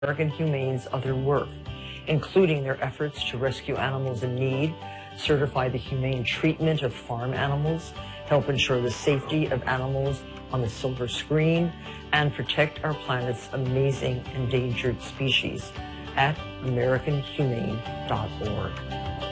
American Humane's other work, including their efforts to rescue animals in need, certify the humane treatment of farm animals, help ensure the safety of animals on the silver screen, and protect our planet's amazing endangered species at AmericanHumane.org.